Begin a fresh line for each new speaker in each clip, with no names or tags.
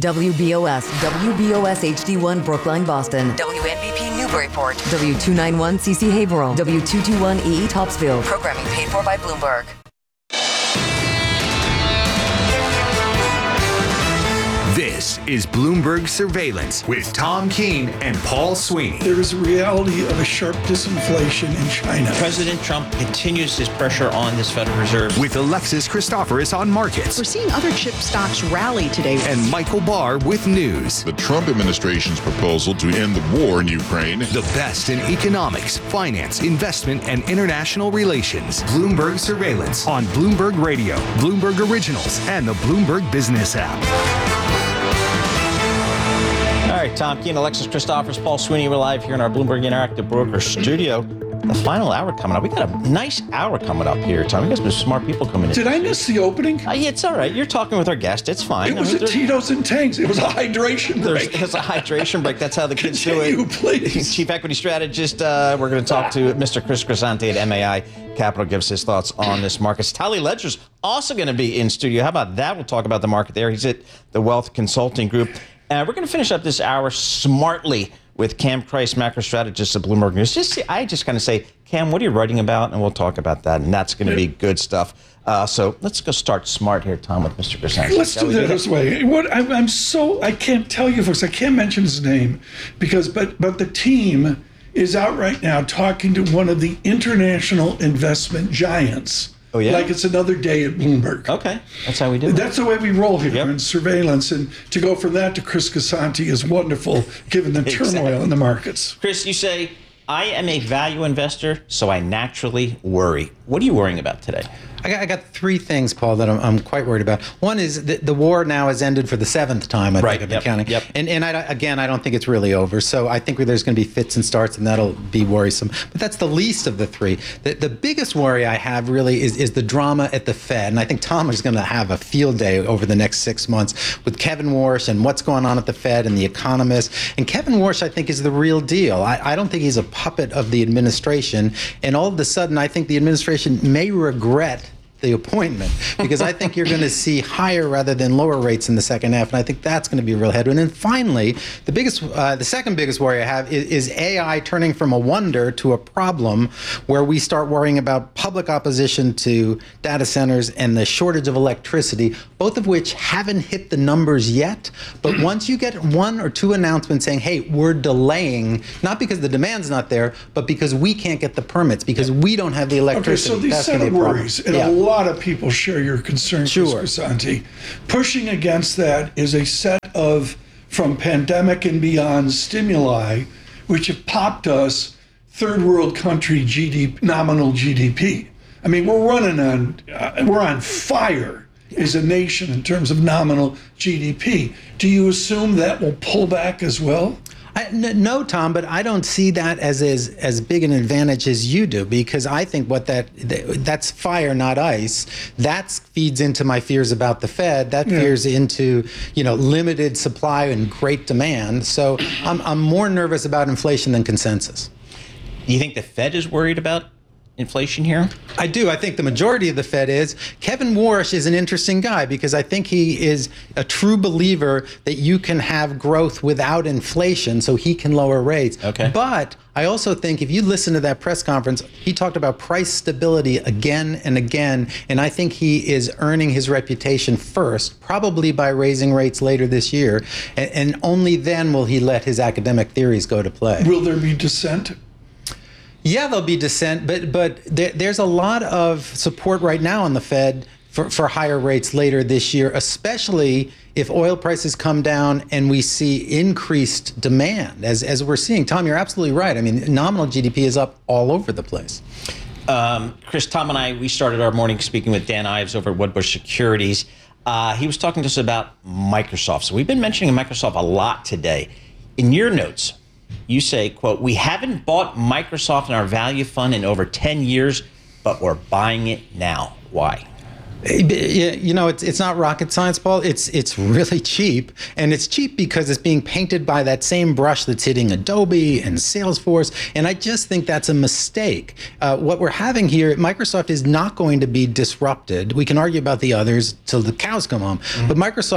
WBOS HD1 Brookline, Boston. WNBP Newburyport. W291 CC Haverhill. W221 EE Topsfield. Programming paid for by Bloomberg.
This is Bloomberg Surveillance with Tom Keene and Paul Sweeney.
There is a reality of a sharp disinflation in China.
President Trump continues his pressure on this Federal Reserve.
With Alexis Christoforous on markets.
We're seeing other chip stocks rally today.
And Michael Barr with news.
The Trump administration's proposal to end the war in Ukraine.
The best in economics, finance, investment, and international relations. Bloomberg Surveillance on Bloomberg Radio, Bloomberg Originals, and the Bloomberg Business app.
All right, Tom Keene, Alexis Christoforous, Paul Sweeney. We're live here in our Bloomberg Interactive Broker studio. The final hour coming up. We got a nice hour coming up here, Tom. You guys have smart people coming in.
Did I miss the opening?
Yeah, it's all right. You're talking with our guest. It's fine.
It was a Tito's and Tangs. It was a hydration break.
It's a hydration break. That's how the kids do it.
Continue, please.
Chief Equity Strategist. We're going to talk to Mr. Chris Cresante at MAI Capital. Gives his thoughts on this market. Tally Ledger's also going to be in studio. How about that? We'll talk about the market there. He's at the Wealth Consulting Group. We're going to finish up this hour smartly with Cam Price, macro strategist at Bloomberg News. I just kind of say, Cam, what are you writing about? And we'll talk about that. And that's going to be good stuff. So let's go start smart here, Tom, with Mr. Cresante.
Let's do that this way. I can't tell you, folks, I can't mention his name because, but the team is out right now talking to one of the international investment giants.
Oh, yeah?
Like it's another day at Bloomberg.
Okay. That's how we do it.
That's the way we roll here
Yep.
in surveillance. And to go from that to Chris Cresante is wonderful, given the turmoil in the markets.
Chris, you say, I am a value investor, so I naturally worry. What are you worrying about today?
I got three things, Paul, that I'm quite worried about. One is that the war now has ended for the seventh time, I think, I've been counting.
Yep.
And I don't think it's really over. So I think there's going to be fits and starts, and that'll be worrisome. But that's the least of the three. The biggest worry I have really is the drama at the Fed. And I think Tom is going to have a field day over the next 6 months with Kevin Warsh and what's going on at the Fed and the economists. And Kevin Warsh, I think, is the real deal. I don't think he's a puppet of the administration. And all of a sudden, I think the administration may regret the appointment, because I think you're going to see higher rather than lower rates in the second half, and I think that's going to be a real headwind. And finally, the second biggest worry I have is AI turning from a wonder to a problem, where we start worrying about public opposition to data centers and the shortage of electricity, both of which haven't hit the numbers yet. But once you get one or two announcements saying, hey, we're delaying, not because the demand's not there, but because we can't get the permits, because we don't have the electricity.
Okay, so these set of worries, and a lot of people share your concern, Chris Cresante. Pushing against that is a set of, from pandemic and beyond, stimuli, which have popped us third world country nominal GDP. I mean, we're on fire as a nation in terms of nominal GDP. Do you assume that will pull back as well?
No, Tom, but I don't see that as big an advantage as you do, because I think that's fire, not ice. That feeds into my fears about the Fed. That feeds into limited supply and great demand. So I'm more nervous about inflation than consensus.
Do you think the Fed is worried about inflation here?
I do. I think the majority of the Fed is. Kevin Warsh is an interesting guy, because I think he is a true believer that you can have growth without inflation, so he can lower rates.
Okay.
But I also think if you listen to that press conference, he talked about price stability again and again, and I think he is earning his reputation first, probably by raising rates later this year, and only then will he let his academic theories go to play.
Will there be dissent?
Yeah, there'll be dissent, but there's a lot of support right now on the Fed for higher rates later this year, especially if oil prices come down and we see increased demand, as we're seeing. Tom, you're absolutely right. I mean, nominal GDP is up all over the place.
Chris, Tom and I, we started our morning speaking with Dan Ives over at Wedbush Securities. He was talking to us about Microsoft. So we've been mentioning Microsoft a lot today. In your notes, you say, quote, we haven't bought Microsoft in our value fund in over 10 years, but we're buying it now. Why?
It's not rocket science, Paul. It's really cheap, and it's cheap because it's being painted by that same brush that's hitting Adobe and Salesforce, and I just think that's a mistake. What we're having here, Microsoft is not going to be disrupted. We can argue about the others till the cows come home, but Microsoft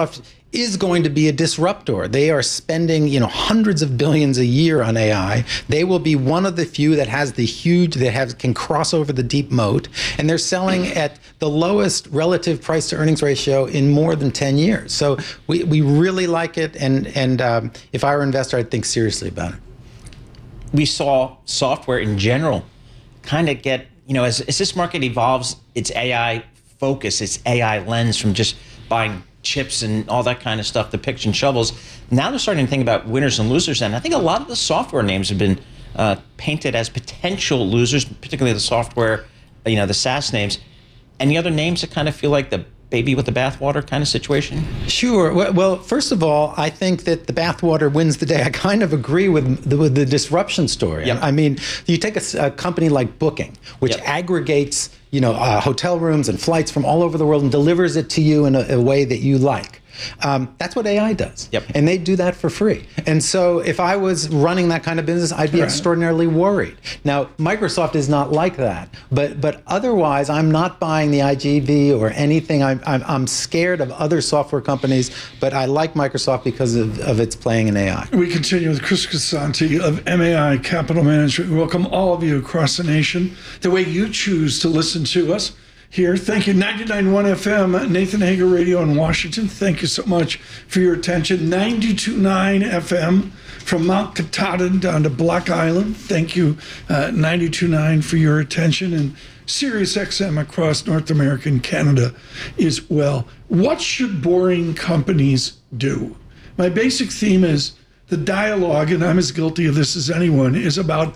is going to be a disruptor. They are spending, hundreds of billions a year on AI. They will be one of the few that has can cross over the deep moat, and they're selling at the lowest relative price to earnings ratio in more than 10 years. So we really like it, and if I were an investor, I'd think seriously about it.
We saw software in general kind of get, as this market evolves, its AI focus, its AI lens from just buying chips and all that kind of stuff, the picks and shovels. Now they're starting to think about winners and losers. And I think a lot of the software names have been painted as potential losers, particularly the software, the SaaS names. Any other names that kind of feel like the baby with the bathwater kind of situation?
Sure. Well, first of all, I think that the bathwater wins the day. I kind of agree with the disruption story.
Yep.
I mean, you take a company like Booking, which
Yep.
aggregates hotel rooms and flights from all over the world and delivers it to you in a way that you like. That's what AI does.
Yep.
And they do that for free. And so if I was running that kind of business, I'd be extraordinarily worried. Now, Microsoft is not like that. But otherwise, I'm not buying the IGV or anything. I'm scared of other software companies, but I like Microsoft because of its playing in AI.
We continue with Chris Grisanti of MAI Capital Management. We welcome all of you across the nation, the way you choose to listen to us. Here, thank you. 99.1 FM, Nathan Hager Radio in Washington. Thank you so much for your attention. 92.9 FM from Mount Katahdin down to Block Island. Thank you, 92.9 for your attention. And Sirius XM across North America and Canada as well. What should boring companies do? My basic theme is the dialogue, and I'm as guilty of this as anyone, is about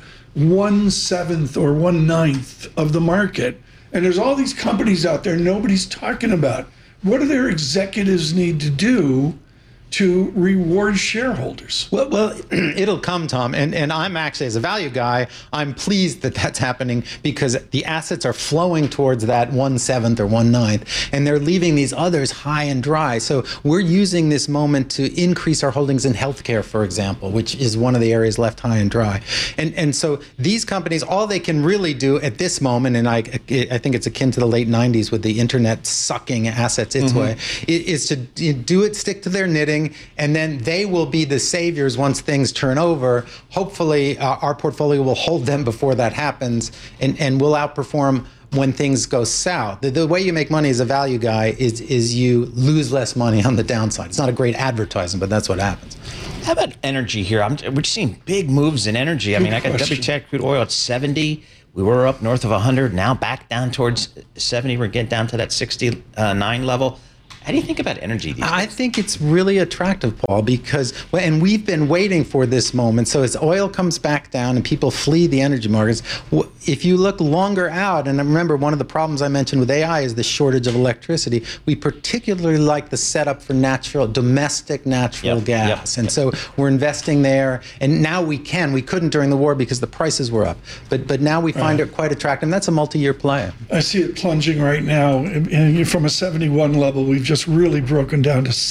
1/7 or 1/9 of the market. And there's all these companies out there nobody's talking about. What do their executives need to do to reward shareholders?
Well, it'll come, Tom. And I'm actually, as a value guy, I'm pleased that that's happening because the assets are flowing towards that 1/7 or 1/9, and they're leaving these others high and dry. So we're using this moment to increase our holdings in healthcare, for example, which is one of the areas left high and dry. And so these companies, all they can really do at this moment, and I think it's akin to the late 90s with the internet sucking assets its way, is to do it, stick to their knitting, and then they will be the saviors once things turn over. Hopefully, our portfolio will hold them before that happens, and we'll outperform when things go south. The way you make money as a value guy is you lose less money on the downside. It's not a great advertisement, but that's what happens.
How about energy here? We're seeing big moves in energy. I mean, I got WTI crude oil at 70. We were up north of 100, now back down towards 70. We're getting down to that 69 level. How do you think about energy these days?
I think it's really attractive, Paul, because, and we've been waiting for this moment. So as oil comes back down and people flee the energy markets, if you look longer out, and remember one of the problems I mentioned with AI is the shortage of electricity, we particularly like the setup for domestic natural gas. And so we're investing there, and now we couldn't during the war because the prices were up. But now we find it quite attractive, and that's a multi-year play.
I see it plunging right now. And from a 71 level, we've just really broken down to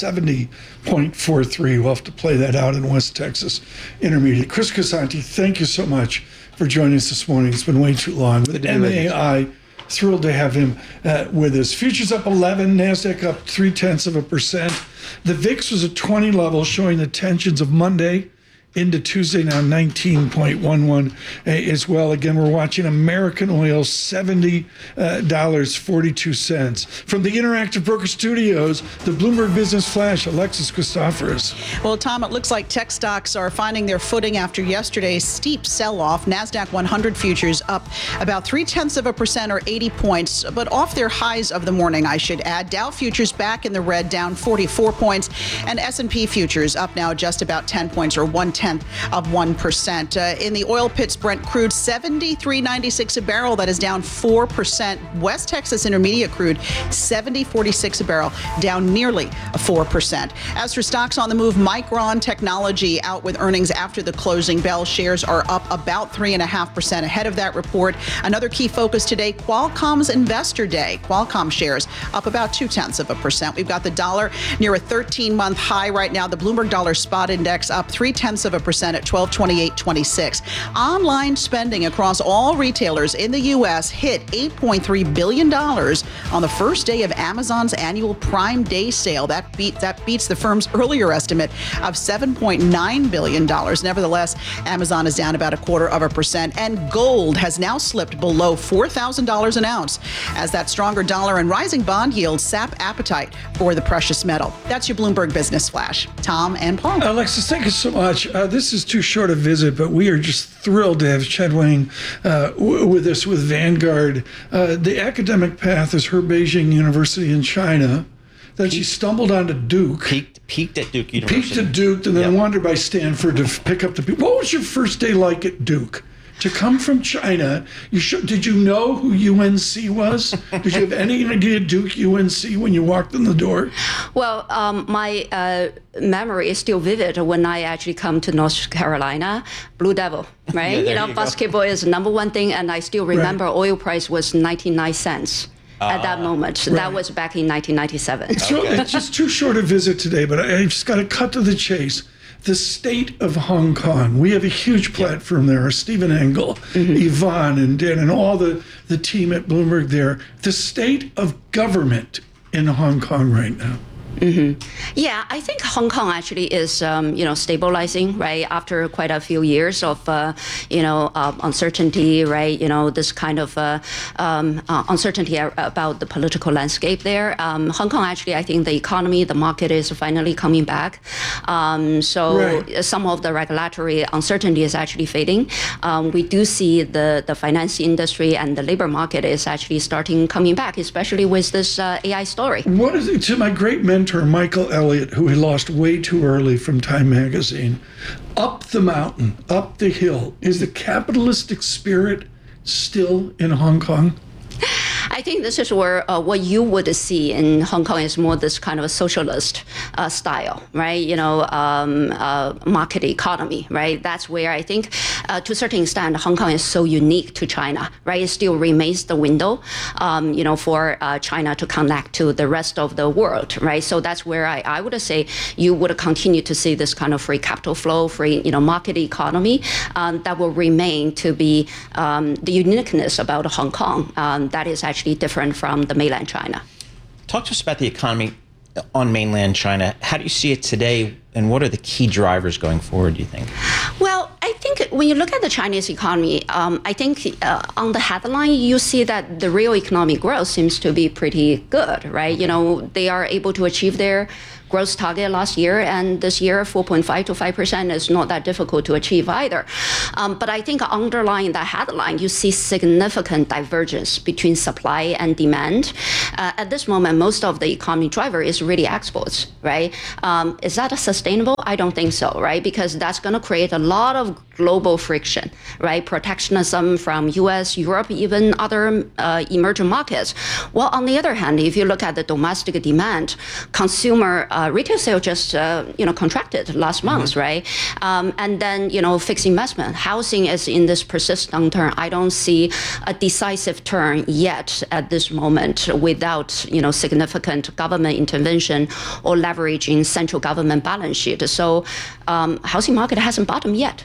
70.43. We'll have to play that out in West Texas Intermediate. Chris Grisanti, thank you so much for joining us this morning. It's been way too long. With MAI, thrilled to have him with us. Futures up 11, NASDAQ up 0.3%. The VIX was at 20 level, showing the tensions of Monday into Tuesday, now 19.11 as well. Again, we're watching American oil, $70.42. From the Interactive Broker Studios, the Bloomberg Business Flash, Alexis Christoforous.
Well, Tom, it looks like tech stocks are finding their footing after yesterday's steep sell-off. NASDAQ 100 futures up about 0.3% or 80 points, but off their highs of the morning, I should add. Dow futures back in the red, down 44 points, and S&P futures up now just about 10 points or 1/10 of 1%. In the oil pits, Brent crude $73.96 a barrel. That is down 4%. West Texas Intermediate crude $70.46 a barrel, down nearly 4%. As for stocks on the move, Micron Technology out with earnings after the closing bell. Shares are up about 3.5% ahead of that report. Another key focus today, Qualcomm's Investor Day. Qualcomm shares up about 0.2%. We've got the dollar near a 13-month high right now. The Bloomberg Dollar Spot Index up 0.3%. 0.3% at 1228.26. Online spending across all retailers in the U.S. hit $8.3 billion on the first day of Amazon's annual Prime Day sale. That beats the firm's earlier estimate of $7.9 billion. Nevertheless, Amazon is down about 0.25%, and gold has now slipped below $4,000 an ounce as that stronger dollar and rising bond yields sap appetite for the precious metal. That's your Bloomberg Business Flash. Tom and Paul.
Alexis, thank you so much. This is too short a visit, but we are just thrilled to have Chen Wang with us with Vanguard. The academic path is her Beijing University in China. Then she stumbled onto Duke.
Peaked at Duke University.
Peaked at Duke, and then wandered by Stanford to pick up the people. What was your first day like at Duke? To come from China, did you know who UNC was? Did you have any idea Duke UNC when you walked in the door?
Well, my memory is still vivid when I actually come to North Carolina. Blue Devil, right? Basketball is the number one thing, and I still remember oil price was 99 cents. At that moment. Right. That was back in 1997.
It's just too short a visit today, but I just got to cut to the chase. The state of Hong Kong. We have a huge platform there. Stephen Engel, Yvonne and Dan and all the team at Bloomberg there. The state of government in Hong Kong right now.
Yeah, I think Hong Kong actually is, stabilizing, right? After quite a few years of, uncertainty, right? This kind of uncertainty about the political landscape there. Hong Kong actually, I think the economy, the market is finally coming back. Some of the regulatory uncertainty is actually fading. We do see the finance industry and the labor market is actually starting coming back, especially with this AI story.
What is it to my great mentor, Michael Elliott, who he lost way too early from Time Magazine? Up the mountain, up the hill, is the capitalistic spirit still in Hong Kong?
I think this is where what you would see in Hong Kong is more this kind of a socialist style, right? Market economy, right? That's where I think, to a certain extent, Hong Kong is so unique to China, right? It still remains the window, for China to connect to the rest of the world, right? So that's where I would say you would continue to see this kind of free capital flow, free, market economy that will remain to be the uniqueness about Hong Kong that is actually different from the mainland China.
Talk to us about the economy on mainland China. How do you see it today, and what are the key drivers going forward, do you think? Well,
I think when you look at the Chinese economy, I think on the headline, you see that the real economic growth seems to be pretty good, right? They are able to achieve their growth target last year, and this year 4.5 to 5% is not that difficult to achieve either. But I think underlying that headline, you see significant divergence between supply and demand. At this moment, most of the economy driver is really exports, right? Is that sustainable? I don't think so, right? Because that's going to create a lot of global friction, right? Protectionism from US, Europe, even other emerging markets. Well, on the other hand, if you look at the domestic demand, consumer retail sales just contracted last month, right? And then fixed investment, housing is in this persistent downturn. I don't see a decisive turn yet at this moment without significant government intervention or leveraging central government balance sheet. So housing market hasn't bottomed yet.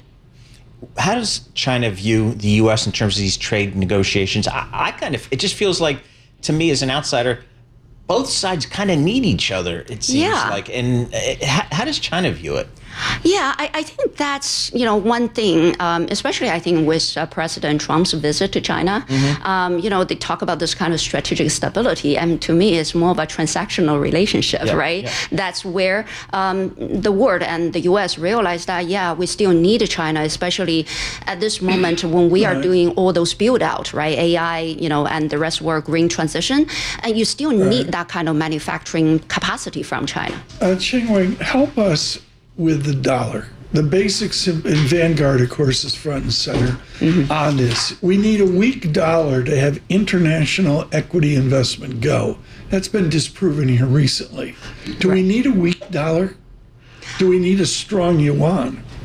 How does China view the U.S. in terms of these trade negotiations? It just feels like, to me as an outsider, both sides kind of need each other, it seems like. And how does China view it?
Yeah, I think that's, one thing, especially I think with President Trump's visit to China, they talk about this kind of strategic stability. And to me, it's more of a transactional relationship, right? Yeah. That's where the world and the U.S. realize that, we still need China, especially at this moment when we are doing all those build out, right? AI, and the rest were green transition. And you still need that kind of manufacturing capacity from China.
Chen Wang, help us with the dollar. The basics in Vanguard, of course, is front and center on this. We need a weak dollar to have international equity investment go. That's been disproven here recently. Do we need a weak dollar? Do we need a strong yuan?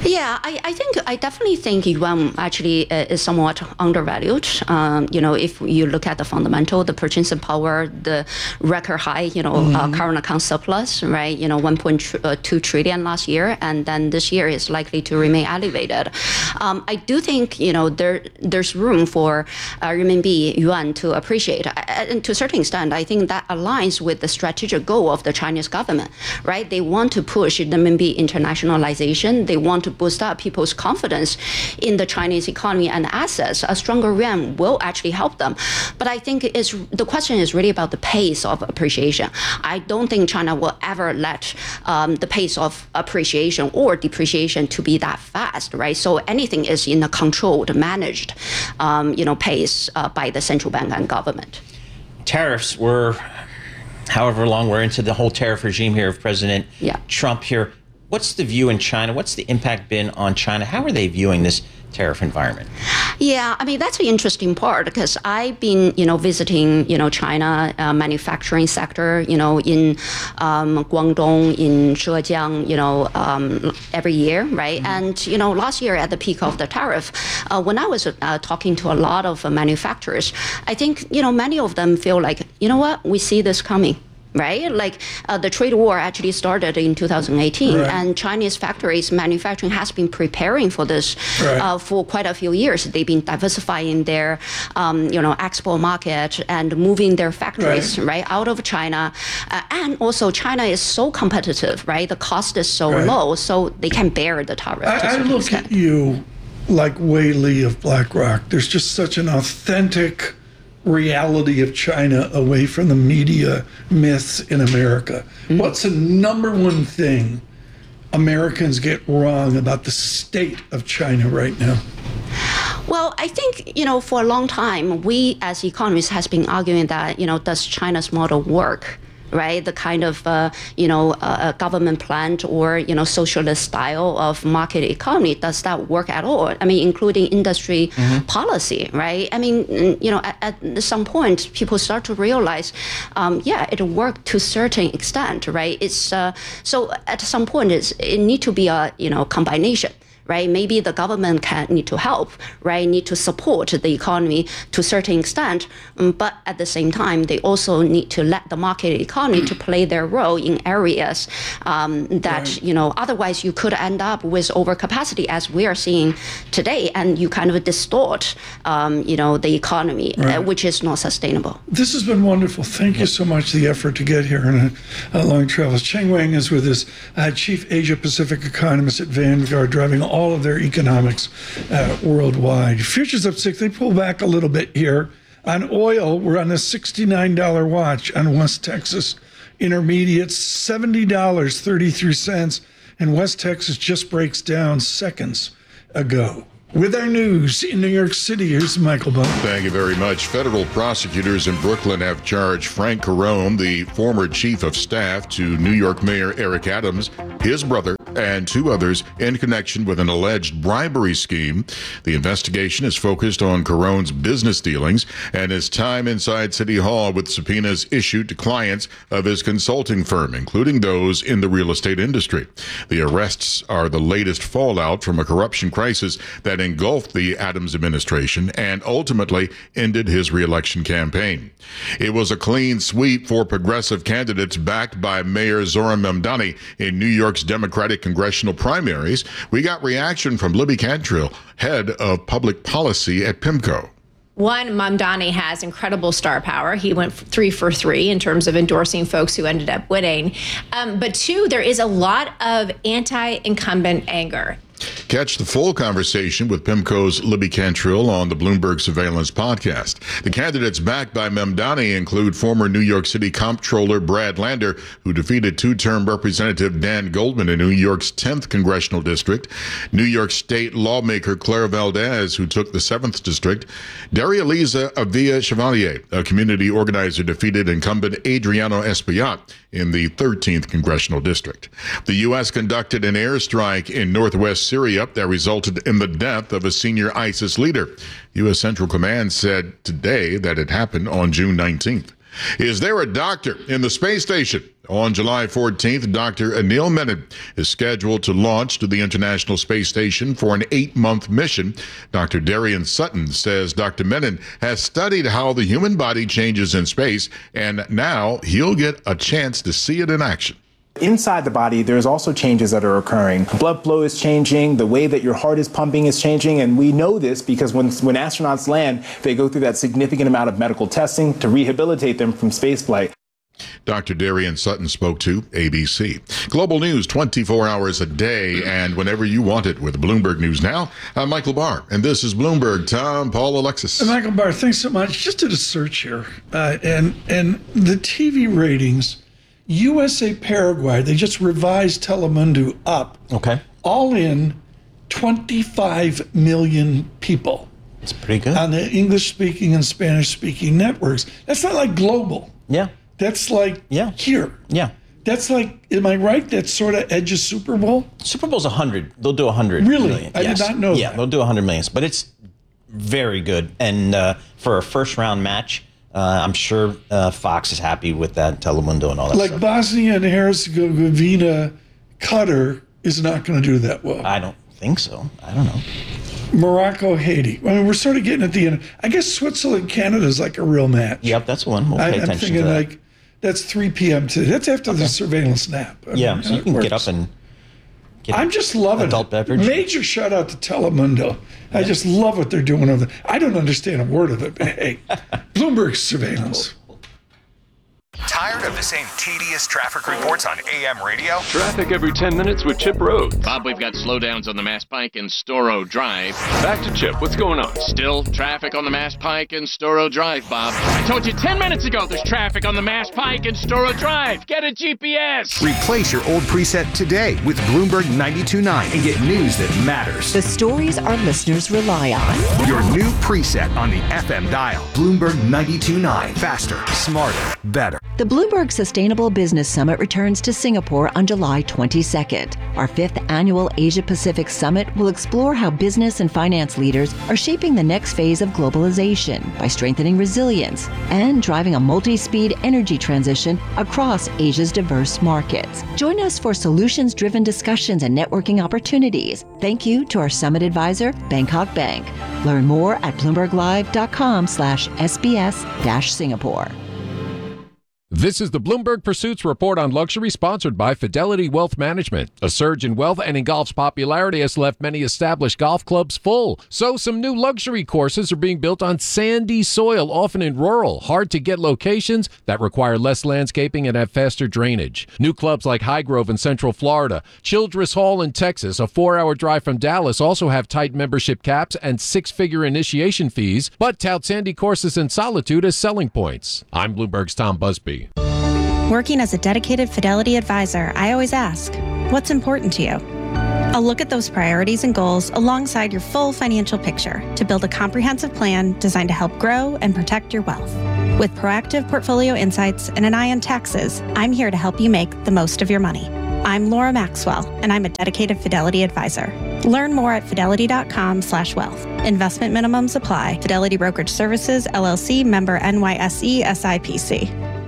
Yeah, I definitely think yuan actually is somewhat undervalued. If you look at the fundamental, the purchasing power, the record high, current account surplus, right? 1.2 trillion last year, and then this year is likely to remain elevated. I do think there's room for renminbi yuan to appreciate, and to a certain extent, I think that aligns with the strategic goal of the Chinese government, right? They want to push the renminbi internationalization. They want to boost up people's confidence in the Chinese economy and assets. A stronger yuan will actually help them. But I think the question is really about the pace of appreciation. I don't think China will ever let the pace of appreciation or depreciation to be that fast, right? So anything is in a controlled, managed, pace by the central bank and government.
Tariffs were, however long we're into the whole tariff regime here of President Trump here. What's the view in China? What's the impact been on China? How are they viewing this tariff environment?
Yeah, I mean, that's the interesting part, because I've been, visiting, China manufacturing sector, in Guangdong, in Zhejiang, every year, right? Mm-hmm. And, last year at the peak of the tariff, when I was talking to a lot of manufacturers, I think, many of them feel like, we see this coming. Right? Like the trade war actually started in 2018, right. And Chinese factories manufacturing has been preparing for this for quite a few years. They've been diversifying their, export market and moving their factories right out of China. And also China is so competitive, right? The cost is so low, so they can bear the tariff.
I look at you like Wei Li of BlackRock. There's just such an authentic reality of China away from the media myths in America. Mm-hmm. What's the number one thing Americans get wrong about the state of China right now?
Well, I think, for a long time, we as economists has been arguing that, does China's model work? Right, the kind of government planned or socialist style of market economy, does that work at all? I mean, including industry policy, right? I mean, at some point, people start to realize, it'll work to a certain extent, right? It's so at some point, it need to be a combination. Right? Maybe the government need to help, right? Need to support the economy to a certain extent, but at the same time, they also need to let the market economy to play their role in areas that otherwise you could end up with overcapacity, as we are seeing today, and you kind of distort, the economy, which is not sustainable.
This has been wonderful. Thank you so much. The effort to get here and a long travels. Cheng Wang is with us, Chief Asia Pacific Economist at Vanguard, driving all of their economics worldwide. Futures up 6. They pull back a little bit here. On oil, we're on a $69 watch on West Texas Intermediates, $70.33, and West Texas just breaks down seconds ago. With our news in New York City, here's Michael Buck.
Thank you very much. Federal prosecutors in Brooklyn have charged Frank Carone, the former chief of staff to New York Mayor Eric Adams, his brother, and 2 others in connection with an alleged bribery scheme. The investigation is focused on Carone's business dealings and his time inside City Hall, with subpoenas issued to clients of his consulting firm, including those in the real estate industry. The arrests are the latest fallout from a corruption crisis that engulfed the Adams administration and ultimately ended his re-election campaign. It was a clean sweep for progressive candidates backed by Mayor Zohran Mamdani in New York's Democratic congressional primaries. We got reaction from Libby Cantrill, head of public policy at PIMCO.
One, Mamdani has incredible star power. He went 3 for 3 in terms of endorsing folks who ended up winning. But 2, there is a lot of anti-incumbent anger.
Catch the full conversation with PIMCO's Libby Cantrill on the Bloomberg Surveillance podcast. The candidates backed by Mamdani include former New York City Comptroller Brad Lander, who defeated 2-term Representative Dan Goldman in New York's 10th Congressional District, New York State lawmaker Claire Valdez, who took the 7th District, Daria-Liza Avila Chevalier, a community organizer, defeated incumbent Adriano Espaillat in the 13th Congressional District. The U.S. conducted an airstrike in northwest Syria that resulted in the death of a senior ISIS leader. U.S. Central Command said today that it happened on June 19th. Is there a doctor in the space station? On July 14th, Dr. Anil Menon is scheduled to launch to the International Space Station for an 8-month mission. Dr. Darian Sutton says Dr. Menon has studied how the human body changes in space, and now he'll get a chance to see it in action.
Inside the body, there's also changes that are occurring. Blood flow is changing, the way that your heart is pumping is changing, and we know this because when astronauts land, they go through that significant amount of medical testing to rehabilitate them from spaceflight.
Dr. Darian Sutton spoke to ABC. Global news 24 hours a day and whenever you want it with Bloomberg News Now. I'm Michael Barr, and this is Bloomberg. Tom, Paul, Alexis.
Michael Barr, thanks so much. Just did a search here, and the TV ratings, USA Paraguay, they just revised Telemundo up.
Okay.
All in 25 million people.
It's pretty good.
On the English-speaking and Spanish-speaking networks. That's not like global.
Yeah.
That's like here.
Yeah.
That's like, am I right? That's sort of edge of Super Bowl?
Super Bowl's 100. They'll do 100
really?
million.
I did not know that.
Yeah, they'll do 100 million. But it's very good. And for a first-round match, I'm sure Fox is happy with that, Telemundo and all that
like
stuff.
Bosnia and Herzegovina, Qatar is not going to do that well.
I don't think so. I don't know.
Morocco, Haiti. I mean, we're sort of getting at the end. I guess Switzerland, Canada is like a real match.
Yep, that's one. We'll pay
I'm
attention
thinking
to that.
like that's 3 p.m. today. That's after the surveillance nap. I mean,
so you can get up and get
I'm just loving
adult
it.
beverage.
Major shout out to Telemundo. I just love what they're doing over there. I don't understand a word of it, but hey, Bloomberg surveillance.
Tired of the same tedious traffic reports on AM radio?
Traffic every 10 minutes with Chip Rhodes.
Bob, we've got slowdowns on the Mass Pike and Storrow Drive.
Back to Chip. What's going on?
Still traffic on the Mass Pike and Storrow Drive, Bob. I told you 10 minutes ago there's traffic on the Mass Pike and Storrow Drive. Get a GPS.
Replace your old preset today with Bloomberg 92.9 and get news that matters.
The stories our listeners rely on.
Your new preset on the FM dial. Bloomberg 92.9. Faster, smarter, better.
The Bloomberg Sustainable Business Summit returns to Singapore on July 22nd. Our 5th annual Asia-Pacific Summit will explore how business and finance leaders are shaping the next phase of globalization by strengthening resilience and driving a multi-speed energy transition across Asia's diverse markets. Join us for solutions-driven discussions and networking opportunities. Thank you to our summit advisor, Bangkok Bank. Learn more at bloomberglive.com/SBS-Singapore.
This is the Bloomberg Pursuits Report on Luxury, sponsored by Fidelity Wealth Management. A surge in wealth and in golf's popularity has left many established golf clubs full. So some new luxury courses are being built on sandy soil, often in rural, hard-to-get locations that require less landscaping and have faster drainage. New clubs like Highgrove in Central Florida, Childress Hall in Texas, a 4-hour drive from Dallas, also have tight membership caps and 6-figure initiation fees, but tout sandy courses in Solitude as selling points. I'm Bloomberg's Tom Busby.
Working as a dedicated Fidelity advisor, I always ask, what's important to you? I'll look at those priorities and goals alongside your full financial picture to build a comprehensive plan designed to help grow and protect your wealth. With proactive portfolio insights and an eye on taxes, I'm here to help you make the most of your money. I'm Laura Maxwell, and I'm a dedicated Fidelity advisor. Learn more at fidelity.com/wealth. Investment minimums apply. Fidelity Brokerage Services, LLC, member NYSE, SIPC.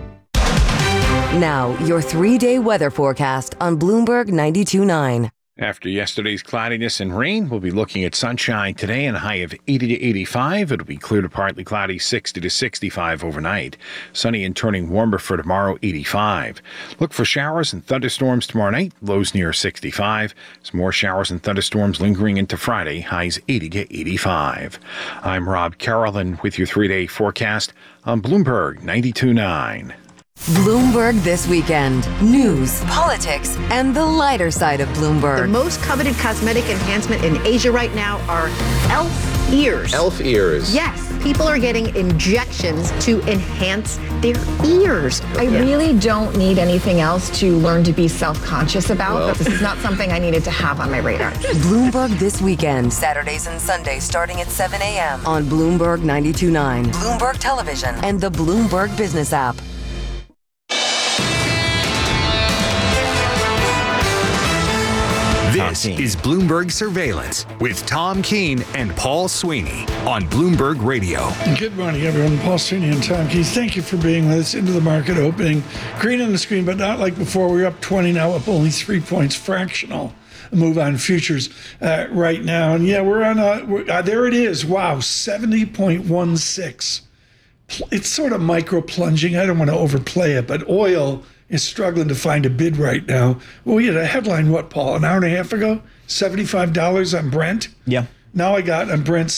Now, your 3-day weather forecast on Bloomberg 92.9.
After yesterday's cloudiness and rain, we'll be looking at sunshine today and a high of 80 to 85. It'll be clear to partly cloudy, 60 to 65 overnight. Sunny and turning warmer for tomorrow, 85. Look for showers and thunderstorms tomorrow night, lows near 65. Some more showers and thunderstorms lingering into Friday, highs 80 to 85. I'm Rob Carroll with your 3-day forecast on Bloomberg 92.9.
Bloomberg This Weekend. News, politics, and the lighter side of Bloomberg.
The most coveted cosmetic enhancement in Asia right now are elf ears.
Elf ears.
Yes, people are getting injections to enhance their ears.
I really don't need anything else to learn to be self-conscious about, but this is not something I needed to have on my radar.
Bloomberg This Weekend, Saturdays and Sundays starting at 7 a.m. on Bloomberg 92.9, Bloomberg Television, and the Bloomberg Business app.
This is Bloomberg Surveillance with Tom Keene and Paul Sweeney on Bloomberg Radio.
Good morning, everyone. Paul Sweeney and Tom Keene. Thank you for being with us into the market opening. Green on the screen, but not like before. We're up 20 now, up only 3 points, fractional move on futures right now. And yeah, we're on there it is. Wow, 70.16. It's sort of micro plunging. I don't want to overplay it, but oil is struggling to find a bid right now. Well, we had a headline, what, Paul, an hour and a half ago? $75 on Brent?
Yeah.
Now I got on Brent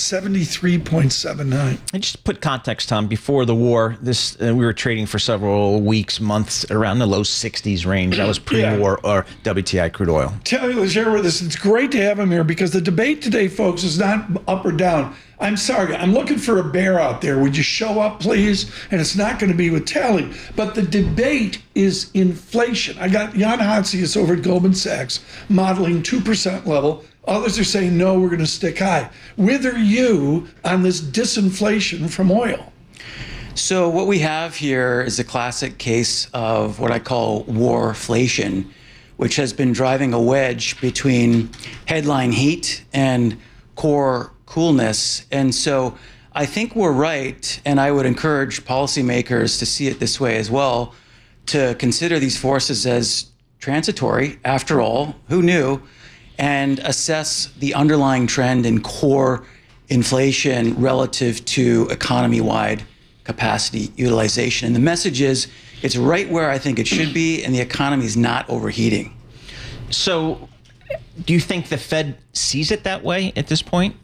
73.79.
And just to put context, Tom, before the war, this we were trading for several weeks, months around the low 60s range. That was pre-war or WTI crude oil.
Telly Leger with us. It's great to have him here because the debate today, folks, is not up or down. I'm sorry. I'm looking for a bear out there. Would you show up, please? And it's not going to be with Telly. But the debate is inflation. I got Jan Hatzius over at Goldman Sachs modeling 2% level. Others are saying, no, we're going to stick high. With are you on this disinflation from oil?
So what we have here is a classic case of what I call warflation, which has been driving a wedge between headline heat and core coolness. And so I think we're right, and I would encourage policymakers to see it this way as well, to consider these forces as transitory. After all, who knew? And assess the underlying trend in core inflation relative to economy-wide capacity utilization. And the message is it's right where I think it should be, and the economy is not overheating.
So do you think the Fed sees it that way at this point?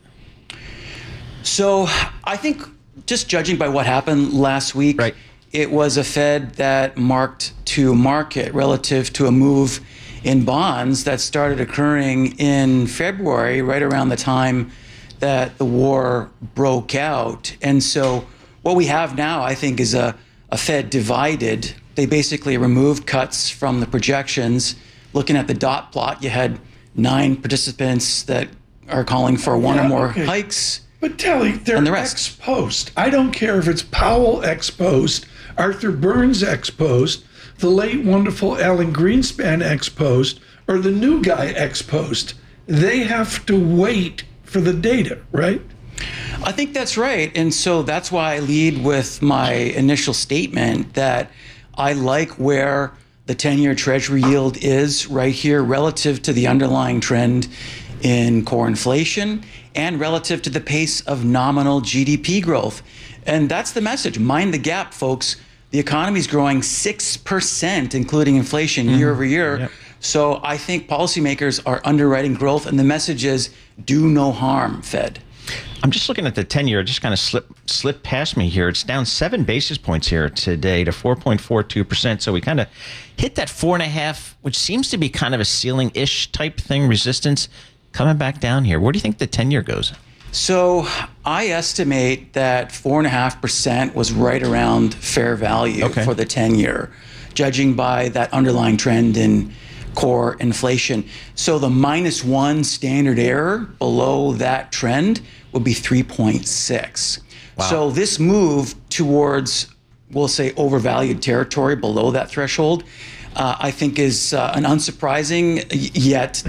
So I think just judging by what happened last week, it was a Fed that marked to market relative to a move in bonds that started occurring in February, right around the time that the war broke out. And so what we have now, I think, is a Fed divided. They basically removed cuts from the projections. Looking at the dot plot, you had 9 participants that are calling for one or more hikes.
But Telly, they're ex post. I don't care if it's Powell ex post, Arthur Burns ex post, the late wonderful Alan Greenspan ex post, or the new guy ex post. They have to wait for the data, right?
I think that's right. And so that's why I lead with my initial statement that I like where the 10-year Treasury yield is right here relative to the underlying trend in core inflation and relative to the pace of nominal GDP growth. And that's the message. Mind the gap, folks. The economy is growing 6%, including inflation, year over year. Yep. So I think policymakers are underwriting growth, and the message is do no harm, Fed.
I'm just looking at the 10-year, just kind of slipped past me here. It's down 7 basis points here today to 4.42%. So we kind of hit that 4.5, which seems to be kind of a ceiling-ish type thing, resistance, coming back down here. Where do you think the 10-year goes?
So I estimate that 4.5% was right around fair value for the 10-year, judging by that underlying trend in core inflation. So the -1 standard error below that trend would be 3.6. Wow. So this move towards, we'll say, overvalued territory below that threshold, I think is an unsurprising yet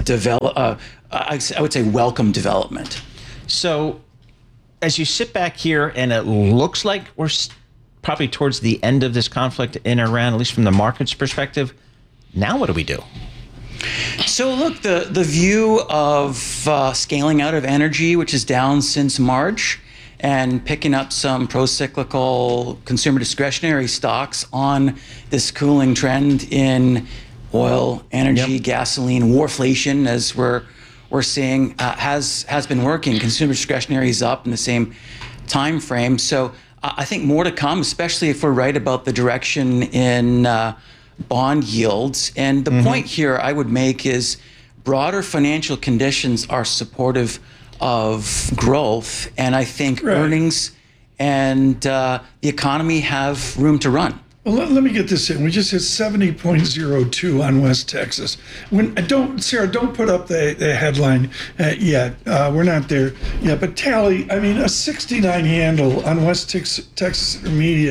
I would say welcome development.
So as you sit back here and it looks like we're probably towards the end of this conflict in Iran, at least from the market's perspective, now what do we do?
So look, the view of scaling out of energy, which is down since March, and picking up some pro-cyclical consumer discretionary stocks on this cooling trend in oil, energy, gasoline, warflation, as we're seeing, has been working. Consumer discretionary is up in the same time frame. So I think more to come, especially if we're right about the direction in bond yields. And the point here I would make is broader financial conditions are supportive of growth. And I think earnings and the economy have room to run.
Well, let me get this in. We just hit 70.02 on West Texas. Sarah, don't put up the headline yet. We're not there yet. But Tally, I mean, a 69 handle on West Texas Intermediate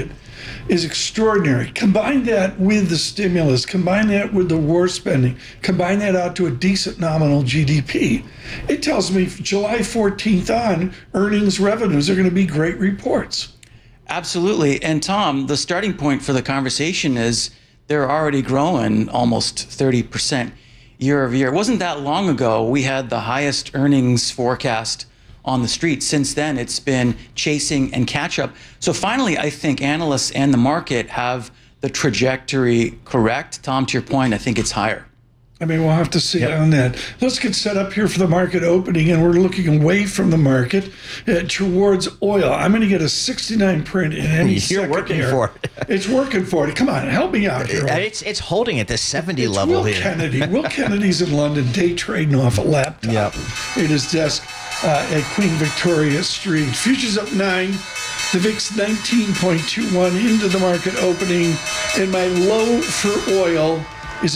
is extraordinary. Combine that with the stimulus, combine that with the war spending, combine that out to a decent nominal GDP. It tells me July 14th on, earnings, revenues are going to be great reports.
Absolutely. And Tom, the starting point for the conversation is they're already growing almost 30% year over year. It wasn't that long ago we had the highest earnings forecast on the street. Since then, it's been chasing and catch up. So finally, I think analysts and the market have the trajectory correct. Tom, to your point, I think it's higher.
I mean, we'll have to see on that. Let's get set up here for the market opening, and we're looking away from the market towards oil. I'm going to get a 69 print in any second.
You're working
here.
for it.
It's working for it. Come on, help me out here.
It's holding at the 70 level
Will
here.
Kennedy. Will Kennedy's in London, day trading off a laptop at his desk at Queen Victoria Street. Futures up 9. The VIX 19.21 into the market opening, and my low for oil is a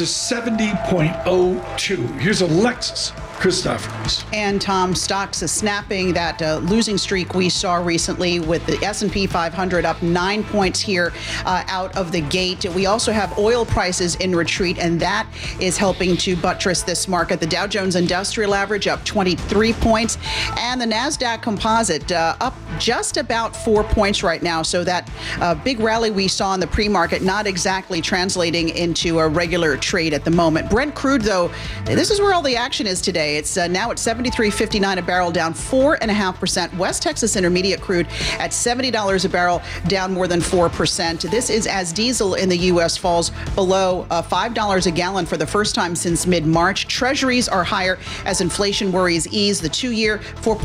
70.02. Here's Alexis Christoforous.
And Tom, stocks is snapping that losing streak we saw recently with the S&P 500 up 9 points here out of the gate. We also have oil prices in retreat, and that is helping to buttress this market. The Dow Jones Industrial Average up 23 points, and the NASDAQ Composite up just about 4 points right now. So that big rally we saw in the pre-market not exactly translating into a regular trade at the moment. Brent crude, though, this is where all the action is today. It's now at $73.59 a barrel, down 4.5%. West Texas Intermediate crude at $70 a barrel, down more than 4%. This is as diesel in the U.S. falls below $5 a gallon for the first time since mid-March. Treasuries are higher as inflation worries ease. The 2-year,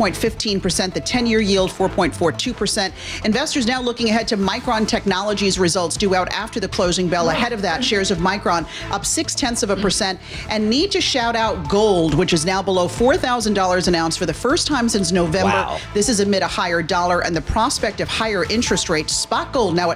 4.15%. The 10-year yield, 4.42%. Investors now looking ahead to Micron Technology's results due out after the closing bell. Ahead of that, shares of Micron up 0.6%. And need to shout out gold, which is now below $4,000 an ounce for the first time since November.
Wow.
This is amid a higher dollar and the prospect of higher interest rates. Spot gold now at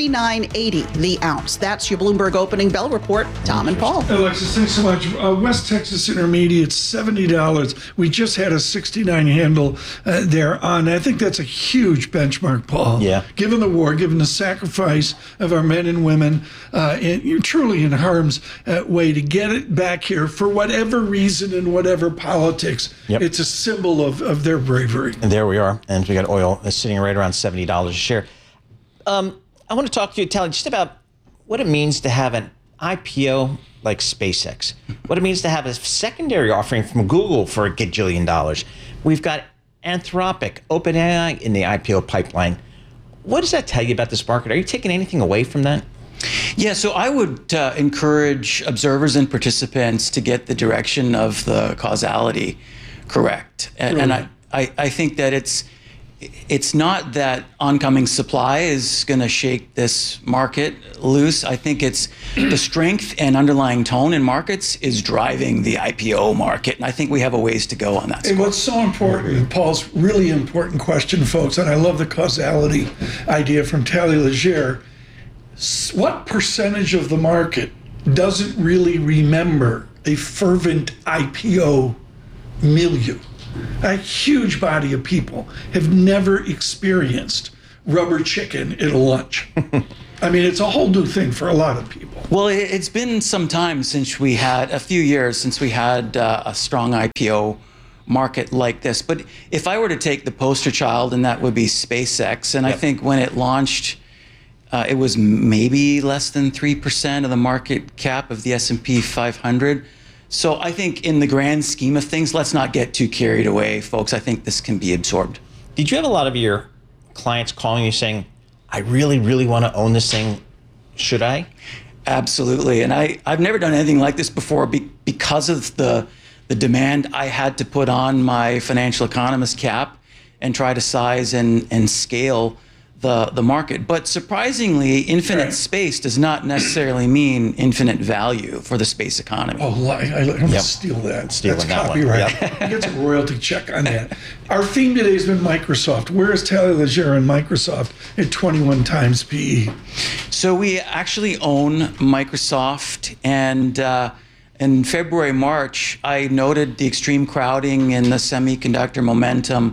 $39.80 the ounce. That's your Bloomberg opening bell report. Tom and Paul.
Alexis, thanks so much. West Texas Intermediate, $70. We just had a 69 handle there on. I think that's a huge benchmark, Paul.
Yeah.
Given the war, given the sacrifice of our men and women, and you're truly in harm's way to get it back here for whatever reason and whatever politics.
Yep.
It's a symbol of their bravery.
And there we are. And we got oil sitting right around $70 a share. I want to talk to you, Tally, just about what it means to have an IPO like SpaceX, what it means to have a secondary offering from Google for $1 gajillion. We've got Anthropic, OpenAI in the IPO pipeline. What does that tell you about this market? Are you taking anything away from that?
Yeah, so I would encourage observers and participants to get the direction of the causality correct. And I think that it's not that oncoming supply is going to shake this market loose. I think it's the strength and underlying tone in markets is driving the IPO market. And I think we have a ways to go on that.
And what's so important, Paul's really important question, folks, and I love the causality idea from Tally Legere. What percentage of the market doesn't really remember a fervent IPO milieu? A huge body of people have never experienced rubber chicken at a lunch. I mean, it's a whole new thing for a lot of people.
Well, it's been some time since we had, a few years since we had a strong IPO market like this. But if I were to take the poster child, and that would be SpaceX, and I think when it launched, it was maybe less than 3% of the market cap of the S&P 500. So I think in the grand scheme of things, let's not get too carried away, folks. I think this can be absorbed.
Did you have a lot of your clients calling you saying, I really, really want to own this thing? Should I?
Absolutely. And I've never done anything like this before because of the demand. I had to put on my financial economist cap and try to size and scale the market. But surprisingly, infinite space does not necessarily mean infinite value for the space economy.
Oh, I'm going to steal that. That's copyright. He gets a royalty check on that. Our theme today has been Microsoft. Where is Tally Legere in Microsoft at 21 times PE?
So we actually own Microsoft, and in February, March, I noted the extreme crowding and the semiconductor momentum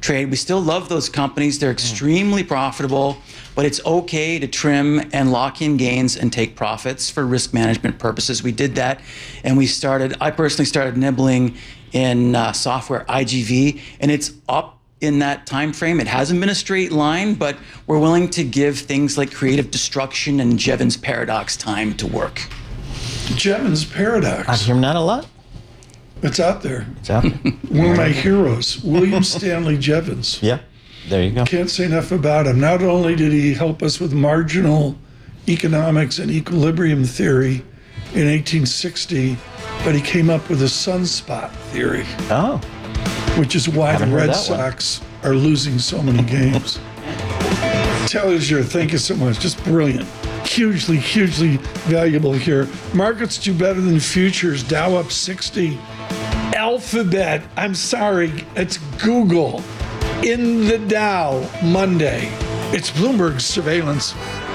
trade. We still love those companies. They're extremely profitable, but it's okay to trim and lock in gains and take profits for risk management purposes. We did that, and I personally started nibbling in software IGV, and it's up in that time frame. It hasn't been a straight line, but we're willing to give things like Creative Destruction and Jevons Paradox time to work.
Jevons Paradox.
I hear that a lot.
It's out there.
It's out there.
One of my heroes, William Stanley Jevons.
Yeah, there you go.
Can't say enough about him. Not only did he help us with marginal economics and equilibrium theory in 1860, but he came up with the sunspot theory.
Oh.
Which is why the Red Sox are losing so many games. Tellier, thank you so much. Just brilliant. Hugely, hugely valuable here. Markets do better than futures. Dow up 60. Alphabet, I'm sorry, it's Google. In the Dow, Monday. It's Bloomberg Surveillance.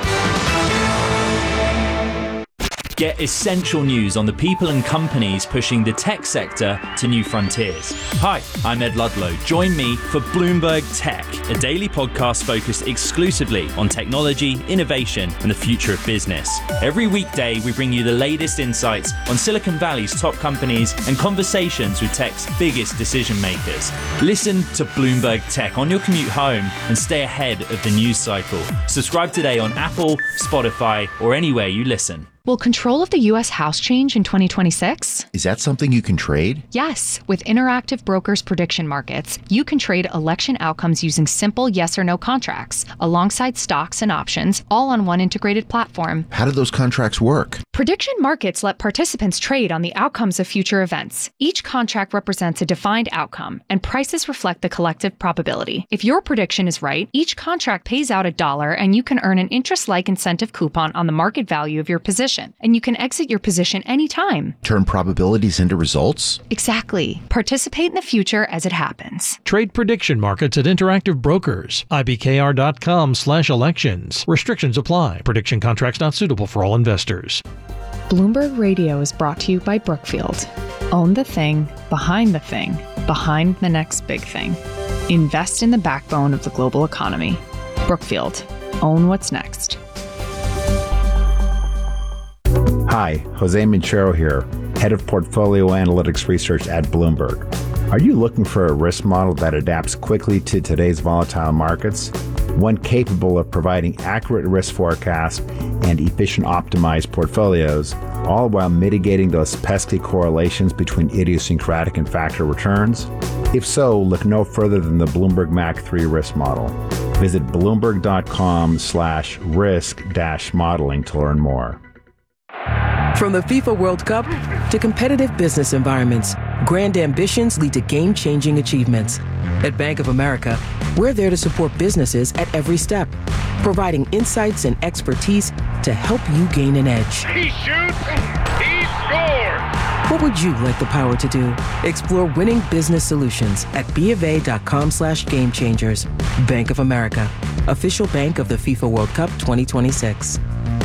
Get essential news on the people and companies pushing the tech sector to new frontiers. Hi, I'm Ed Ludlow. Join me for Bloomberg Tech, a daily podcast focused exclusively on technology, innovation, and the future of business. Every weekday, we bring you the latest insights on Silicon Valley's top companies and conversations with tech's biggest decision makers. Listen to Bloomberg Tech on your commute home and stay ahead of the news cycle. Subscribe today on Apple, Spotify, or anywhere you listen.
Will control of the U.S. House change in 2026?
Is that something you can trade?
Yes. With Interactive Brokers prediction markets, you can trade election outcomes using simple yes or no contracts, alongside stocks and options, all on one integrated platform.
How do those contracts work?
Prediction markets let participants trade on the outcomes of future events. Each contract represents a defined outcome, and prices reflect the collective probability. If your prediction is right, each contract pays out $1, and you can earn an interest-like incentive coupon on the market value of your position. And you can exit your position anytime.
Turn probabilities into results?
Exactly. Participate in the future as it happens.
Trade prediction markets at Interactive Brokers. IBKR.com/elections. Restrictions apply. Prediction contracts not suitable for all investors.
Bloomberg Radio is brought to you by Brookfield. Own the thing, behind the next big thing. Invest in the backbone of the global economy. Brookfield. Own what's next.
Hi, Jose Minchero here, Head of Portfolio Analytics Research at Bloomberg. Are you looking for a risk model that adapts quickly to today's volatile markets? One capable of providing accurate risk forecasts and efficient optimized portfolios, all while mitigating those pesky correlations between idiosyncratic and factor returns? If so, look no further than the Bloomberg Mac 3 risk model. Visit bloomberg.com/risk-modeling to learn more.
From the FIFA World Cup to competitive business environments, grand ambitions lead to game-changing achievements. At Bank of America, we're there to support businesses at every step, providing insights and expertise to help you gain an edge.
He shoots, he scores!
What would you like the power to do? Explore winning business solutions at BofA.com/gamechangers. Bank of America, official bank of the FIFA World Cup 2026.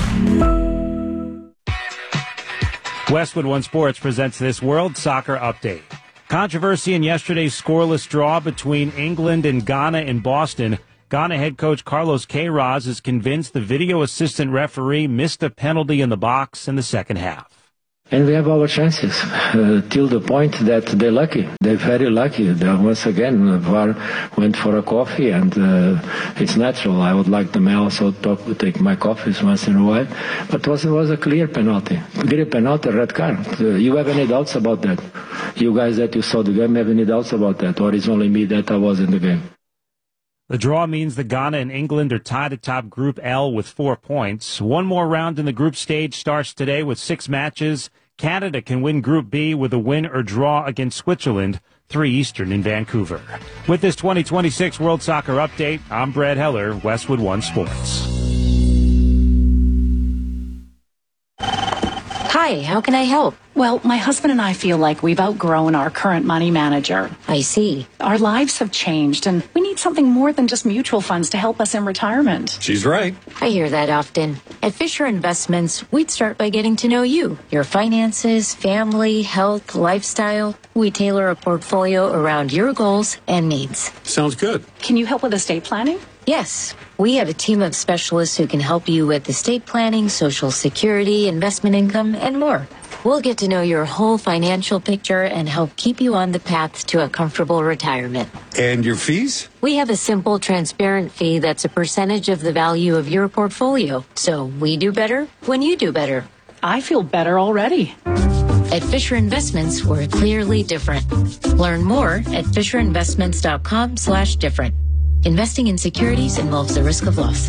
Westwood One Sports presents this World Soccer Update. Controversy in yesterday's scoreless draw between England and Ghana in Boston. Ghana head coach Carlos Queiroz is convinced the video assistant referee missed a penalty in the box in the second half.
And we have our chances till the point that they're lucky. They're very lucky. Once again, VAR went for a coffee, and it's natural. I would like them also to take my coffees once in a while. But it was a clear penalty. Clear penalty, red card. You have any doubts about that? You guys that you saw the game have any doubts about that? Or is only me that I was in the game?
The draw means that Ghana and England are tied atop Group L with 4 points. One more round in the group stage starts today with 6 matches. Canada can win Group B with a win or draw against Switzerland, 3 Eastern in Vancouver. With this 2026 World Soccer Update, I'm Brad Heller, Westwood One Sports.
Hi,
Hi, how can I help?
Well, my husband and I feel like we've outgrown our current money manager.
I see.
Our lives have changed, and we need something more than just mutual funds to help us in retirement.
She's right.
I hear that often. At Fisher Investments, we'd start by getting to know you, your finances, family, health, lifestyle. We tailor a portfolio around your goals and needs.
Sounds good.
Can you help with estate planning?
Yes, we have a team of specialists who can help you with estate planning, Social Security, investment income, and more. We'll get to know your whole financial picture and help keep you on the path to a comfortable retirement.
And your fees?
We have a simple, transparent fee that's a percentage of the value of your portfolio. So we do better when you do better.
I feel better already.
At Fisher Investments, we're clearly different. Learn more at fisherinvestments.com/different. Investing in securities involves the risk of loss.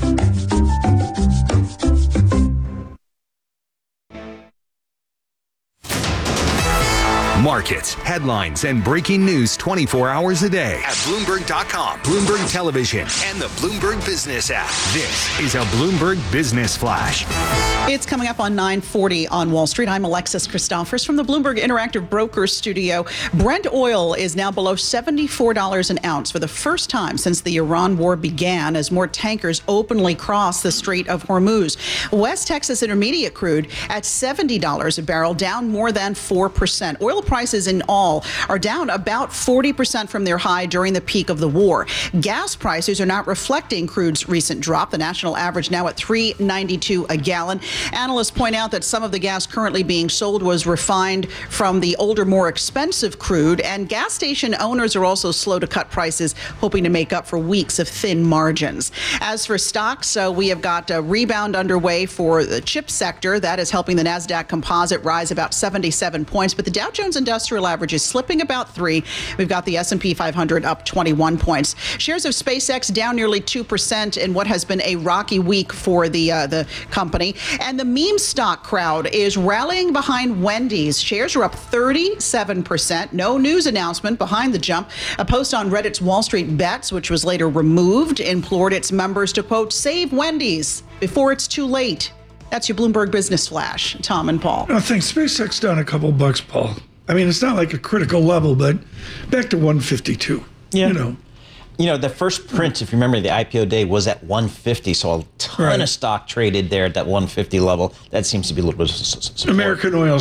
Markets, headlines, and breaking news 24 hours a day at Bloomberg.com, Bloomberg Television, and the Bloomberg Business app. This is a Bloomberg Business Flash.
It's coming up on 9:40 on Wall Street. I'm Alexis Christophers from the Bloomberg Interactive Brokers studio. Brent oil is now below $74 an ounce for the first time since the Iran war began, as more tankers openly cross the Strait of Hormuz. West Texas Intermediate crude at $70 a barrel, down more than 4%. Oil prices in all are down about 40% from their high during the peak of the war. Gas prices are not reflecting crude's recent drop. The national average now at $3.92 a gallon. Analysts point out that some of the gas currently being sold was refined from the older, more expensive crude, and gas station owners are also slow to cut prices, hoping to make up for weeks of thin margins. As for stocks, we have got a rebound underway for the chip sector. That is helping the NASDAQ composite rise about 77 points, but the Dow Jones Industrial Average is slipping about 3. We've got the S&P 500 up 21 points. Shares of SpaceX down nearly 2% in what has been a rocky week for the company. And the meme stock crowd is rallying behind Wendy's. Shares are up 37%. No news announcement behind the jump. A post on Reddit's Wall Street Bets, which was later removed, implored its members to, quote, save Wendy's before it's too late. That's your Bloomberg Business Flash. Tom and Paul.
I think SpaceX down a couple bucks, Paul. I mean, it's not like a critical level, but back to 152.
Yeah. You know, the first print, if you remember, the IPO day was at 150, so a ton of stock traded there at that 150 level. That seems to be a little bit of support.
American Oil,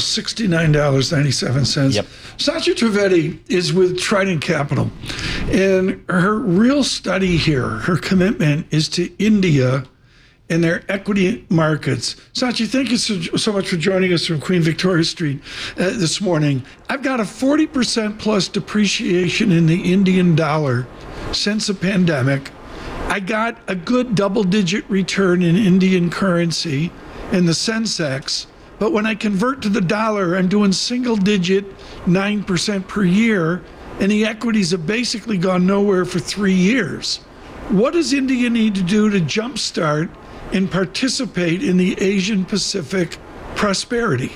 $69.97.
Yep.
Satya Trivedi is with Trident Capital, and her real study here, her commitment is to India and their equity markets. Satya, thank you so much for joining us from Queen Victoria Street this morning. I've got a 40% plus depreciation in the Indian dollar since the pandemic. I got a good double-digit return in Indian currency in the Sensex, but when I convert to the dollar, I'm doing single-digit 9% per year, and the equities have basically gone nowhere for 3 years. What does India need to do to jumpstart and participate in the Asian Pacific prosperity?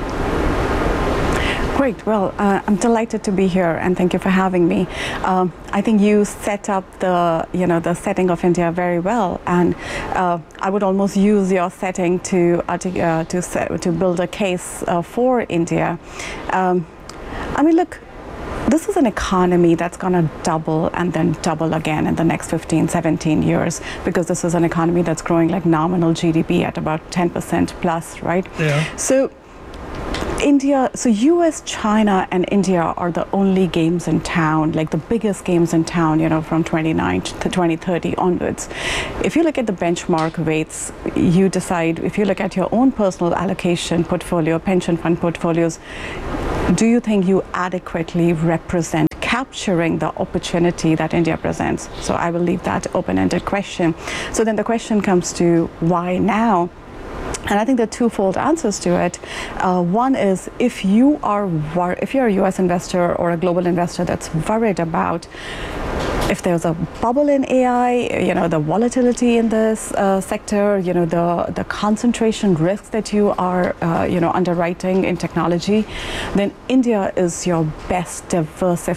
Great. Well, I'm delighted to be here, and thank you for having me. I think you set up the setting of India very well, and I would almost use your setting to build a case for India. I mean, look. This is an economy that's going to double and then double again in the next 15, 17 years, because this is an economy that's growing like nominal GDP at about 10% plus, right?
Yeah.
So US, China, and India are the only games in town, like the biggest games in town, from 29 to 2030 onwards. If you look at the benchmark weights, you decide, if you look at your own personal allocation portfolio, pension fund portfolios, do you think you adequately represent capturing the opportunity that India presents? So I will leave that open-ended question. So then the question comes to why now? And I think there are twofold answers to it. One is if you're a US investor or a global investor that's worried about if there's a bubble in AI, the volatility in this sector, the concentration risks that you are, underwriting in technology, then India is your best diversified